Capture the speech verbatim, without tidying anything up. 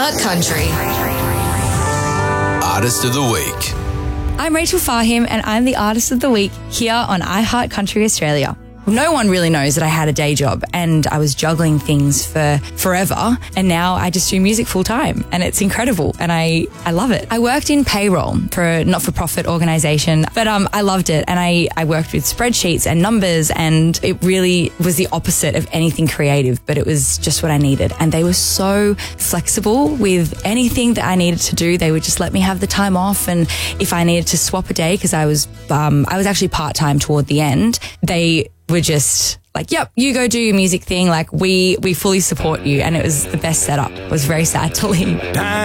iHeart Country. Artist of the Week. I'm Rachel Fahim and I'm the Artist of the Week here on iHeart Country Australia. No one really knows that I had a day job and I was juggling things for forever, and now I just do music full time and it's incredible and I, I love it. I worked in payroll for a not-for-profit organisation, but um, I loved it, and I, I worked with spreadsheets and numbers, and it really was the opposite of anything creative, but it was just what I needed. And they were so flexible with anything that I needed to do. They would just let me have the time off, and if I needed to swap a day, because I was um, I was actually part-time toward the end, they were just like, yep, you go do your music thing. Like, we, we fully support you. And it was the best setup. It was very sad to leave.